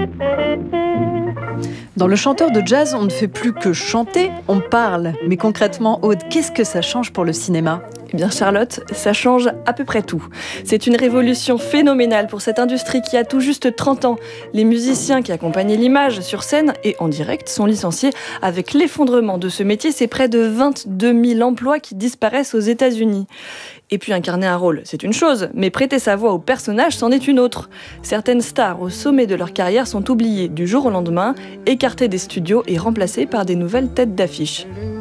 Dans Le Chanteur de jazz, on ne fait plus que chanter, on parle. Mais concrètement, Aude, qu'est-ce que ça change pour le cinéma ? Eh bien Charlotte, ça change à peu près tout. C'est une révolution phénoménale pour cette industrie qui a tout juste 30 ans. Les musiciens qui accompagnaient l'image sur scène et en direct sont licenciés. Avec l'effondrement de ce métier, c'est près de 22 000 emplois qui disparaissent aux États-Unis. Et puis incarner un rôle, c'est une chose, mais prêter sa voix au personnage, c'en est une autre. Certaines stars au sommet de leur carrière sont oubliées du jour au lendemain, écartées des studios et remplacées par des nouvelles têtes d'affiche.